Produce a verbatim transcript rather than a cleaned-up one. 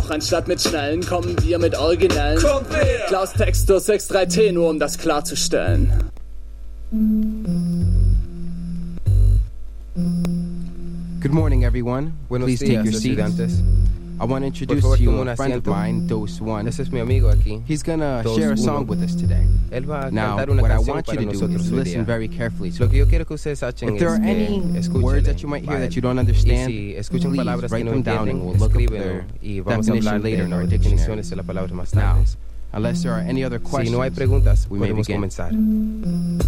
Doch anstatt mit Schnellen kommen wir mit Originellen. Kommt wer? Klaus Textus sechs drei T, nur um das klarzustellen. Good morning, everyone. Buenos Please días, take your seats. estudiantes. I want to introduce Por favor, to you toma un a friend of asiento. mine, Dose One. Ese es mi amigo aquí. He's gonna Dos share a uno. song with us today. Él va a Now, cantar una what I canción want you para to do nosotros is hoy listen día. very carefully. Lo que yo quiero que ustedes hagan If there es are que any escuchen words that you might hear that you don't understand, y si escuchan please palabras write que no them down entienden, and we'll look up escríbenlo their y vamos a definition hablar later de in our las dictionary. definiciones de la palabra más Now, tarde. unless there are any other Si questions, no hay preguntas, we may podemos begin. comenzar.